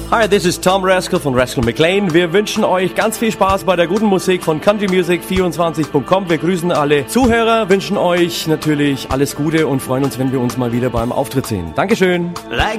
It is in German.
Hi, this is Tom Rascal von Rascal McLean. Wir wünschen euch ganz viel Spaß bei der guten Musik von countrymusic24.com. Wir grüßen alle Zuhörer, wünschen euch natürlich alles Gute und freuen uns, wenn wir uns mal wieder beim Auftritt sehen. Dankeschön.